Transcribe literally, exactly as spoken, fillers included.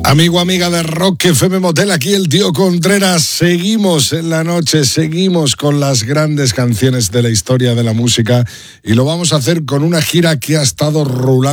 Amigo, amiga de Rock F M Motel, aquí el tío Contreras. Seguimos en la noche, seguimos con las grandes canciones de la historia de la música y lo vamos a hacer con una gira que ha estado rulando